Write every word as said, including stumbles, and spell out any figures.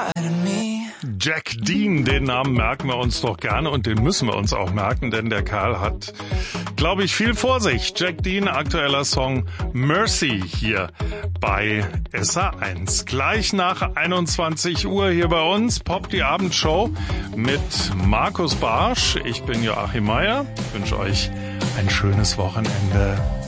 Jack Dean, den Namen merken wir uns doch gerne und den müssen wir uns auch merken, denn der Kerl hat, glaube ich, viel vor sich. Jack Dean, aktueller Song Mercy hier bei S A eins. Gleich nach einundzwanzig Uhr hier bei uns Pop die Abendshow mit Markus Barsch. Ich bin Joachim Meier, wünsche euch ein schönes Wochenende.